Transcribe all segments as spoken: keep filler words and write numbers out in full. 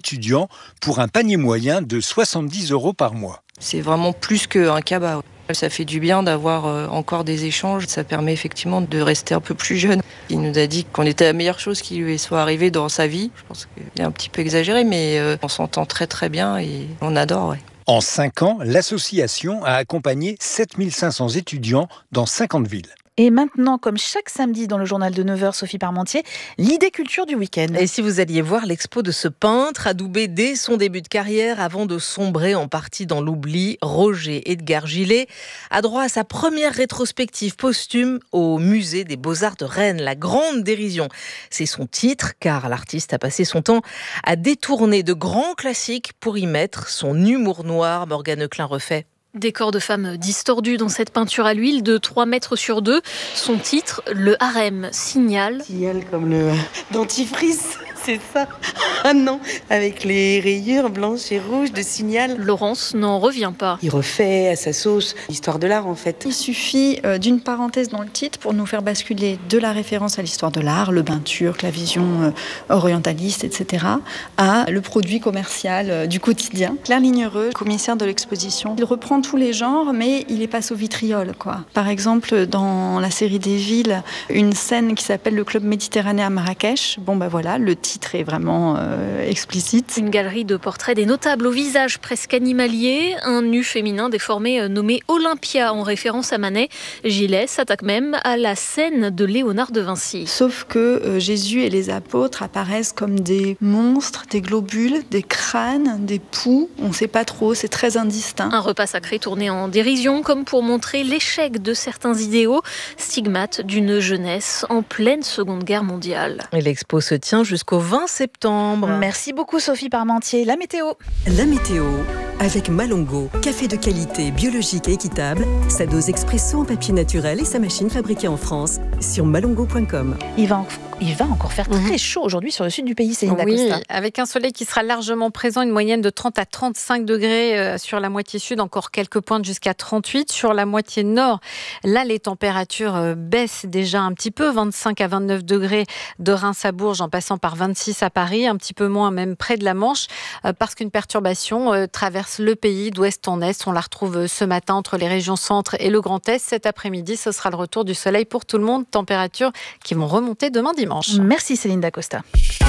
étudiants pour un panier moyen de soixante-dix euros par mois. C'est vraiment plus qu'un cabas. Ça fait du bien d'avoir encore des échanges. Ça permet effectivement de rester un peu plus jeune. Il nous a dit qu'on était la meilleure chose qui lui soit arrivée dans sa vie. Je pense qu'il est un petit peu exagéré, mais on s'entend très très bien et on adore. Ouais. En cinq ans, l'association a accompagné sept mille cinq cents étudiants dans cinquante villes. Et maintenant, comme chaque samedi dans le journal de neuf heures, Sophie Parmentier, l'idée culture du week-end. Et si vous alliez voir l'expo de ce peintre adoubé dès son début de carrière avant de sombrer en partie dans l'oubli, Roger Edgar Gillet a droit à sa première rétrospective posthume au musée des Beaux-Arts de Rennes, La Grande Dérision. C'est son titre, car l'artiste a passé son temps à détourner de grands classiques pour y mettre son humour noir. Morgane Klein refait. Des corps de femmes distordus dans cette peinture à l'huile de trois mètres sur deux. Son titre, le harem, signal. Signal comme le dentifrice, c'est ça. Ah non, avec les rayures blanches et rouges de Signal. Laurence n'en revient pas. Il refait à sa sauce l'histoire de l'art en fait. Il suffit d'une parenthèse dans le titre pour nous faire basculer de la référence à l'histoire de l'art, le bain turc, la vision orientaliste, et cetera, à le produit commercial du quotidien. Claire Lignereux, commissaire de l'exposition, il reprend tous les genres, mais il les passe au vitriol, quoi. Par exemple, dans la série des villes, une scène qui s'appelle le Club Méditerranée à Marrakech. Bon, ben voilà, le titre est vraiment euh, explicite. Une galerie de portraits des notables au visage presque animalier, un nu féminin déformé nommé Olympia en référence à Manet. Gillet s'attaque même à la scène de Léonard de Vinci. Sauf que euh, Jésus et les apôtres apparaissent comme des monstres, des globules, des crânes, des poux. On ne sait pas trop, c'est très indistinct. Un repas sacré tourné en dérision, comme pour montrer l'échec de certains idéaux, stigmates d'une jeunesse en pleine Seconde Guerre mondiale. Et l'expo se tient jusqu'au vingt septembre. Merci beaucoup Sophie Parmentier. La météo. La météo avec Malongo, café de qualité biologique et équitable, sa dose expresso en papier naturel et sa machine fabriquée en France sur malongo point com. Il va, en, il va encore faire très chaud aujourd'hui sur le sud du pays, Céline Oui, Dacosta. avec un soleil qui sera largement présent, une moyenne de trente à trente-cinq degrés sur la moitié sud, encore quelques pointes jusqu'à trente-huit. Sur la moitié nord, là les températures baissent déjà un petit peu, vingt-cinq à vingt-neuf degrés de Reims à Bourges en passant par vingt-six à Paris, un petit peu moins même près de la Manche, parce qu'une perturbation traverse le pays d'ouest en est. On la retrouve ce matin entre les régions centre et le Grand Est. Cet après-midi, ce sera le retour du soleil pour tout le monde. Températures qui vont remonter demain dimanche. Merci Céline Dacosta.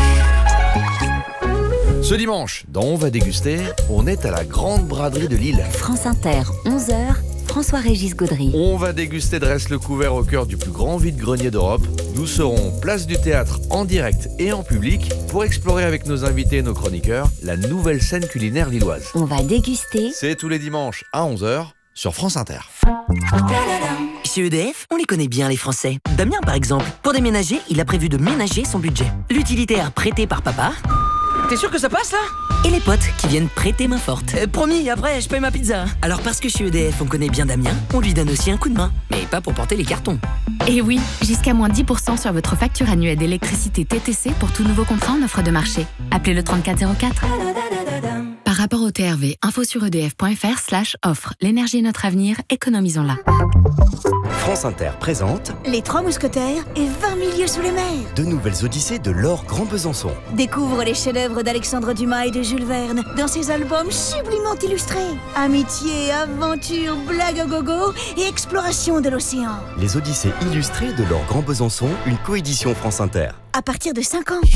Ce dimanche, dans On va déguster, on est à la Grande Braderie de Lille. France Inter, onze heures, François-Régis Gaudry. On va déguster dresse le couvert au cœur du plus grand vide-grenier d'Europe. Nous serons place du Théâtre en direct et en public pour explorer avec nos invités et nos chroniqueurs la nouvelle scène culinaire lilloise. On va déguster. C'est tous les dimanches à onze heures sur France Inter. Chez E D F, on les connaît bien les Français. Damien par exemple, pour déménager, il a prévu de ménager son budget. L'utilitaire prêté par papa. T'es sûr que ça passe là? Et les potes qui viennent prêter main forte. euh, Promis, après je paye ma pizza. Alors parce que chez E D F on connaît bien Damien, on lui donne aussi un coup de main. Mais pas pour porter les cartons. Et oui, jusqu'à moins dix pour cent sur votre facture annuelle d'électricité T T C pour tout nouveau contrat en offre de marché. Appelez le trente-quatre zéro quatre. Par rapport au T R V, info sur edf.fr slash offre. L'énergie est notre avenir, économisons-la. France Inter présente Les Trois Mousquetaires et vingt milieux sous les mers. De nouvelles odyssées de Laure Grand Besançon. Découvre les chefs-d'œuvre d'Alexandre Dumas et de Jules Verne dans ses albums sublimement illustrés. Amitié, aventure, blague à gogo et exploration de l'océan. Les odyssées illustrées de Laure Grand Besançon, une coédition France Inter. À partir de cinq ans.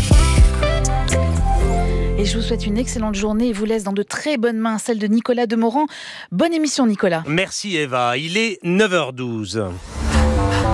Et je vous souhaite une excellente journée et vous laisse dans de très bonnes mains, celle de Nicolas Demorand. Bonne émission Nicolas. Merci Eva, il est neuf heures douze.